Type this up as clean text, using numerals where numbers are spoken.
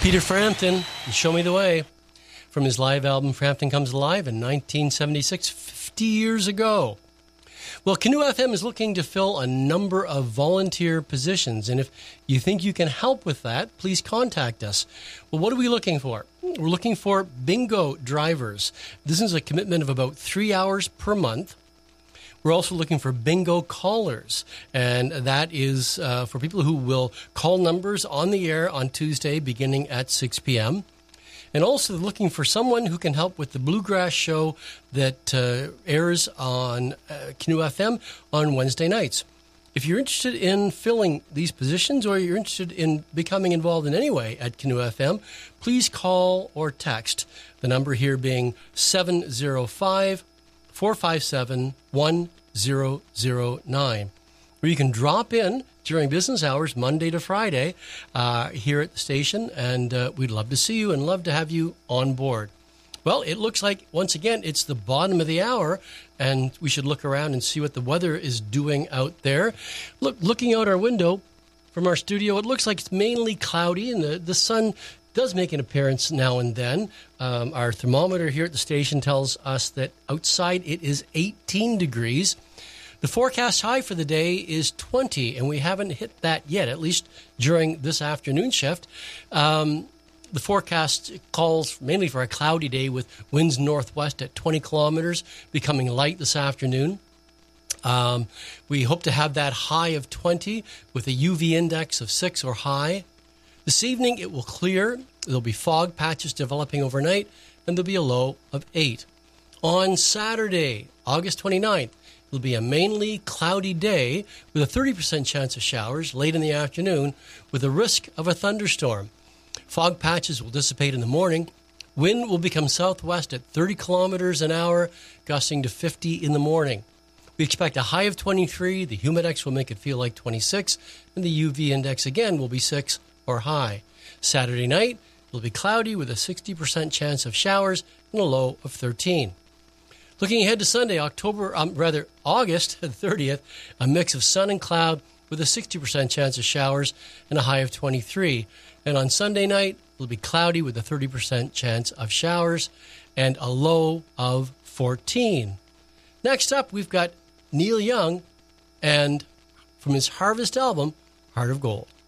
Peter Frampton, Show Me the Way, from his live album Frampton Comes Alive in 1976, 50 years ago. Well, Canoe FM is looking to fill a number of volunteer positions, and if you think you can help with that, please contact us. Well, what are we looking for? We're looking for bingo drivers. This is a commitment of about 3 hours per month. We're also looking for bingo callers, and that is for people who will call numbers on the air on Tuesday beginning at 6 p.m., and also looking for someone who can help with the Bluegrass show that airs on Canoe FM on Wednesday nights. If you're interested in filling these positions or you're interested in becoming involved in any way at Canoe FM, please call or text. The number here being 705-457-1009. Or you can drop in during business hours, Monday to Friday, here at the station, and we'd love to see you and love to have you on board. Well, it looks like, once again, it's the bottom of the hour, and we should look around and see what the weather is doing out there. Looking out our window from our studio, it looks like it's mainly cloudy, and the sun does make an appearance now and then. Our thermometer here at the station tells us that outside it is 18 degrees. The forecast high for the day is 20, and we haven't hit that yet, at least during this afternoon shift. The forecast calls mainly for a cloudy day with winds northwest at 20 kilometers, becoming light this afternoon. We hope to have that high of 20 with a UV index of 6 or high. This evening it will clear. There'll be fog patches developing overnight, and there'll be a low of 8. On Saturday, August 29th, it'll be a mainly cloudy day with a 30% chance of showers late in the afternoon with a risk of a thunderstorm. Fog patches will dissipate in the morning. Wind will become southwest at 30 kilometers an hour, gusting to 50 in the morning. We expect a high of 23. The humidex will make it feel like 26, and the UV index again will be 6 or high. Saturday night, it'll be cloudy with a 60% chance of showers and a low of 13. Looking ahead to Sunday, August 30th, a mix of sun and cloud with a 60% chance of showers and a high of 23. And on Sunday night, it'll be cloudy with a 30% chance of showers and a low of 14. Next up, we've got Neil Young, and from his Harvest album, Heart of Gold.